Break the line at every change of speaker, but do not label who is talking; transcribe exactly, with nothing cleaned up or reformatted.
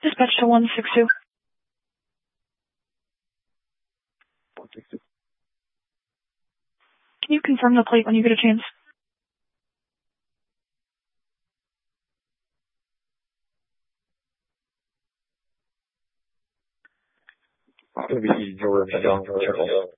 Dispatch to one six two.
one six two.
Can you confirm the plate when you get a chance?
It'll be George Young Turtle.